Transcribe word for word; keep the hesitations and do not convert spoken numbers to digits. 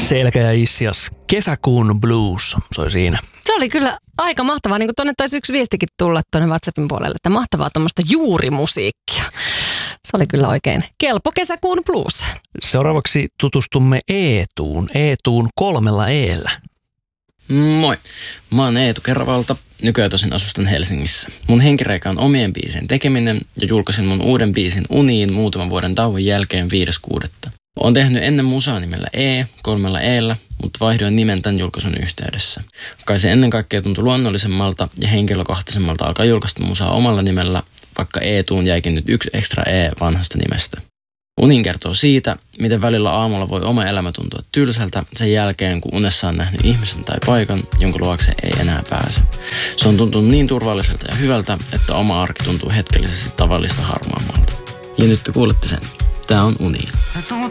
Selkä ja Issias, kesäkuun blues soi siinä. Se oli kyllä aika mahtavaa, niin kuin tuonne taisi yksi viestikin tulla tuonne WhatsAppin puolelle, että mahtavaa tuommoista juurimusiikkia. Se oli kyllä oikein kelpo kesäkuun blues. Seuraavaksi tutustumme Eetuun, Eetuun kolmella eellä. Moi, mä oon Eetu Keravalta, nykyään tosin asustan Helsingissä. Mun henkireikä on omien biisien tekeminen ja julkaisin mun uuden biisin Uniin muutaman vuoden tauon jälkeen viides kuudetta Oon tehnyt ennen musaa nimellä E, kolmella eellä, mutta vaihdoin nimen tämän julkaisun yhteydessä. Kai se ennen kaikkea tuntui luonnollisemmalta ja henkilökohtaisemmalta alkaa julkaista musaa omalla nimellä, vaikka Eetuun jäikin nyt yksi ekstra E vanhasta nimestä. Unin kertoo siitä, miten välillä aamulla voi oma elämä tuntua tylsältä sen jälkeen, kun unessa on nähnyt ihmisen tai paikan, jonka luokse ei enää pääse. Se on tuntunut niin turvalliselta ja hyvältä, että oma arki tuntuu hetkellisesti tavallista harmaammalta. Ja nyt te kuulette sen. Tää on Uni.